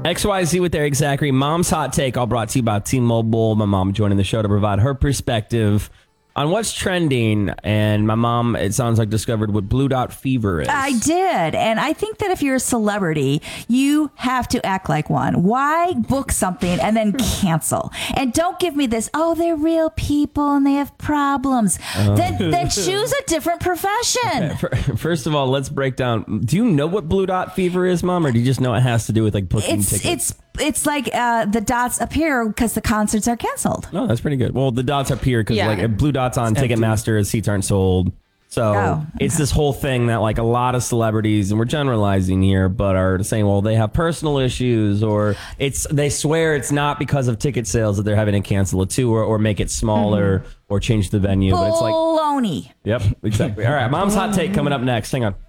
XYZ with Eric Zachary. Mom's Hot Take, all brought to you by T-Mobile. My mom joining the show to provide her perspective on what's trending. And my mom, it sounds like, discovered what blue dot fever is. I did. And I think that if you're a celebrity, you have to act like one. Why book something and then cancel? And don't give me this, oh, they're real people and they have problems. Then choose a different profession. Okay, first of all, let's break down. Do you know what blue dot fever is, Mom? Or do you just know it has to do with like booking tickets? It's like the dots appear because the concerts are canceled. No, that's pretty good. Well, the dots appear because like blue dots on Ticketmaster, seats aren't sold. So it's this whole thing that like a lot of celebrities, and we're generalizing here, but are saying, well, they have personal issues, or they swear it's not because of ticket sales that they're having to cancel a tour or make it smaller or change the venue. But it's like baloney. Yep, exactly. All right, Mom's Hot Take coming up next. Hang on.